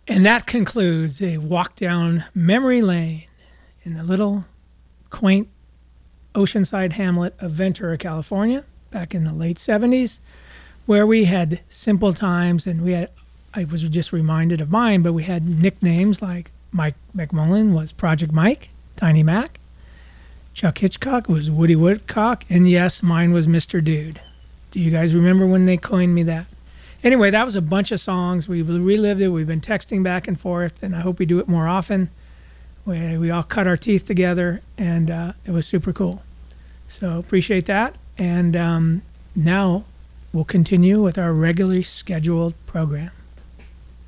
And that concludes a walk down memory lane in the little quaint oceanside hamlet of Ventura, California, back in the late 70s, where we had simple times, and I was just reminded of mine, but we had nicknames like Mike McMullen was Project Mike, Tiny Mac. Chuck Hitchcock was Woody Woodcock, and yes, mine was Mr. Dude. Do you guys remember when they coined me that? Anyway, that was a bunch of songs. We've relived it. We've been texting back and forth, and I hope we do it more often. We all cut our teeth together, and it was super cool. So appreciate that. And now we'll continue with our regularly scheduled program.